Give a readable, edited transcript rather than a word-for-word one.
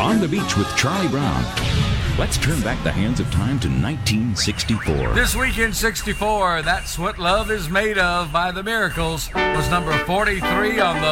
On the Beach with Charlie Brown. Let's turn back the hands of time to 1964. This week in 64, That's What Love Is Made Of by The Miracles was number 43 on the